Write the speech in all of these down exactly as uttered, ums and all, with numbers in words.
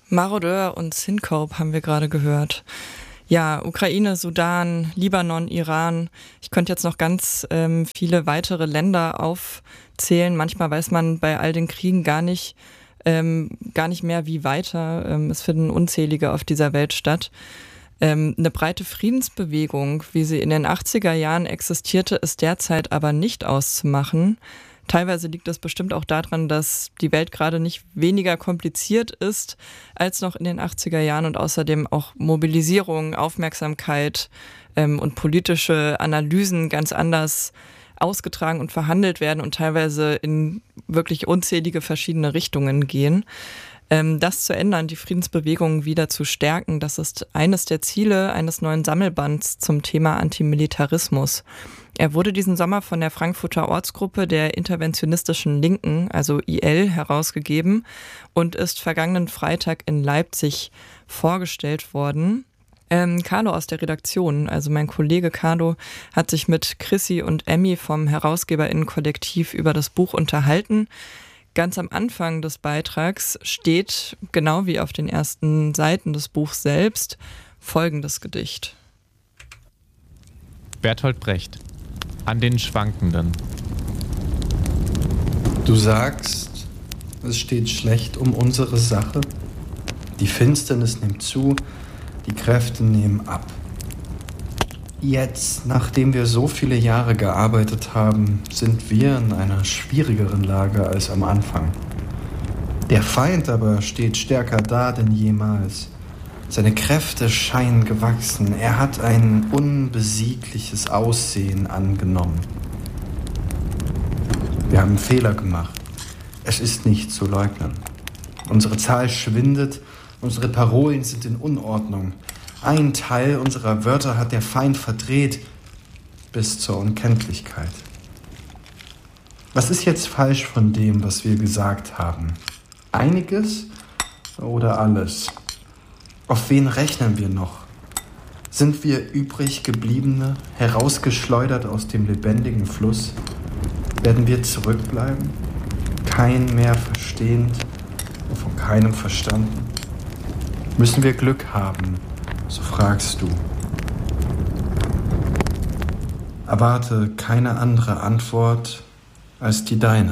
Marodeur und Syncope haben wir gerade gehört. Ja, Ukraine, Sudan, Libanon, Iran. Ich könnte jetzt noch ganz ähm, viele weitere Länder aufzählen. Manchmal weiß man bei all den Kriegen gar nicht, ähm, gar nicht mehr, wie weiter. Ähm, es finden unzählige auf dieser Welt statt. Ähm, eine breite Friedensbewegung, wie sie in den achtziger Jahren existierte, ist derzeit aber nicht auszumachen. Teilweise liegt das bestimmt auch daran, dass die Welt gerade nicht weniger kompliziert ist als noch in den achtziger Jahren und außerdem auch Mobilisierung, Aufmerksamkeit ähm, und politische Analysen ganz anders ausgetragen und verhandelt werden und teilweise in wirklich unzählige verschiedene Richtungen gehen. Ähm, das zu ändern, die Friedensbewegung wieder zu stärken, das ist eines der Ziele eines neuen Sammelbands zum Thema Antimilitarismus. Er wurde diesen Sommer von der Frankfurter Ortsgruppe der interventionistischen Linken, also I L, herausgegeben und ist vergangenen Freitag in Leipzig vorgestellt worden. Ähm, Carlo aus der Redaktion, also mein Kollege Carlo, hat sich mit Chrissy und Emmy vom HerausgeberInnen-Kollektiv über das Buch unterhalten. Ganz am Anfang des Beitrags steht, genau wie auf den ersten Seiten des Buchs selbst, folgendes Gedicht. Bertolt Brecht: An den Schwankenden. Du sagst, es steht schlecht um unsere Sache. Die Finsternis nimmt zu, die Kräfte nehmen ab. Jetzt, nachdem wir so viele Jahre gearbeitet haben, sind wir in einer schwierigeren Lage als am Anfang. Der Feind aber steht stärker da denn jemals. Seine Kräfte scheinen gewachsen. Er hat ein unbesiegliches Aussehen angenommen. Wir haben Fehler gemacht. Es ist nicht zu leugnen. Unsere Zahl schwindet, unsere Parolen sind in Unordnung. Ein Teil unserer Wörter hat der Feind verdreht bis zur Unkenntlichkeit. Was ist jetzt falsch von dem, was wir gesagt haben? Einiges oder alles? Auf wen rechnen wir noch? Sind wir übrig gebliebene, herausgeschleudert aus dem lebendigen Fluss? Werden wir zurückbleiben? Kein mehr verstehend und von keinem verstanden? Müssen wir Glück haben? So fragst du. Erwarte keine andere Antwort als die deine.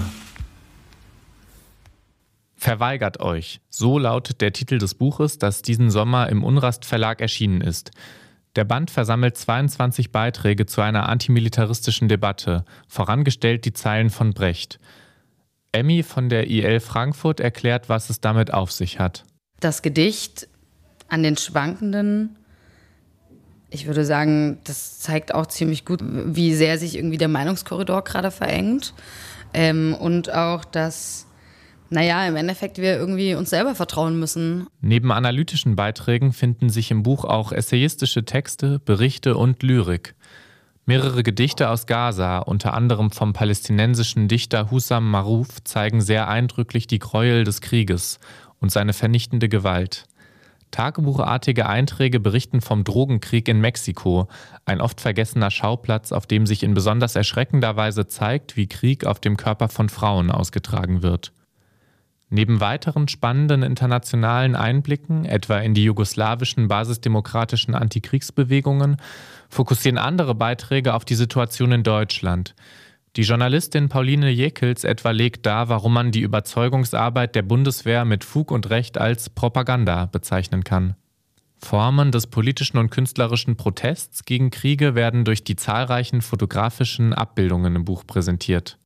Verweigert euch. So lautet der Titel des Buches, das diesen Sommer im Unrast Verlag erschienen ist. Der Band versammelt zweiundzwanzig Beiträge zu einer antimilitaristischen Debatte, vorangestellt die Zeilen von Brecht. Emmy von der I L Frankfurt erklärt, was es damit auf sich hat. Das Gedicht An den Schwankenden, ich würde sagen, das zeigt auch ziemlich gut, wie sehr sich irgendwie der Meinungskorridor gerade verengt. Ähm, und auch, dass, naja, im Endeffekt wir irgendwie uns selber vertrauen müssen. Neben analytischen Beiträgen finden sich im Buch auch essayistische Texte, Berichte und Lyrik. Mehrere Gedichte aus Gaza, unter anderem vom palästinensischen Dichter Hussam Maruf, zeigen sehr eindrücklich die Gräuel des Krieges und seine vernichtende Gewalt. Tagebuchartige Einträge berichten vom Drogenkrieg in Mexiko, ein oft vergessener Schauplatz, auf dem sich in besonders erschreckender Weise zeigt, wie Krieg auf dem Körper von Frauen ausgetragen wird. Neben weiteren spannenden internationalen Einblicken, etwa in die jugoslawischen basisdemokratischen Antikriegsbewegungen, fokussieren andere Beiträge auf die Situation in Deutschland. Die Journalistin Pauline Jekels etwa legt dar, warum man die Überzeugungsarbeit der Bundeswehr mit Fug und Recht als Propaganda bezeichnen kann. Formen des politischen und künstlerischen Protests gegen Kriege werden durch die zahlreichen fotografischen Abbildungen im Buch präsentiert.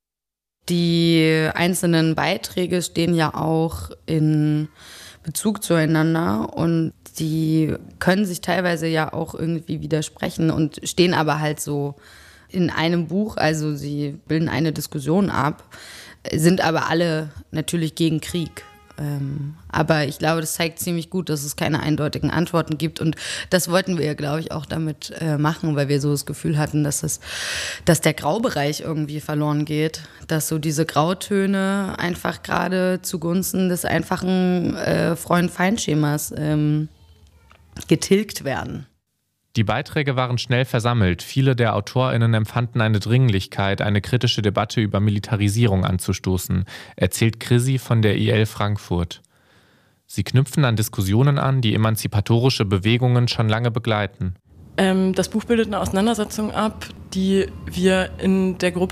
Die einzelnen Beiträge stehen ja auch in Bezug zueinander und die können sich teilweise ja auch irgendwie widersprechen und stehen aber halt so in einem Buch, also sie bilden eine Diskussion ab, sind aber alle natürlich gegen Krieg. Ähm, aber ich glaube, das zeigt ziemlich gut, dass es keine eindeutigen Antworten gibt und das wollten wir ja, glaube ich, auch damit äh, machen, weil wir so das Gefühl hatten, dass, es, dass der Graubereich irgendwie verloren geht, dass so diese Grautöne einfach gerade zugunsten des einfachen äh, Freund-Feind-Schemas ähm, getilgt werden. Die Beiträge waren schnell versammelt. Viele der AutorInnen empfanden eine Dringlichkeit, eine kritische Debatte über Militarisierung anzustoßen, erzählt Chrissy von der I L Frankfurt. Sie knüpfen an Diskussionen an, die emanzipatorische Bewegungen schon lange begleiten. Ähm, das Buch bildet eine Auseinandersetzung ab, die wir in der Gruppe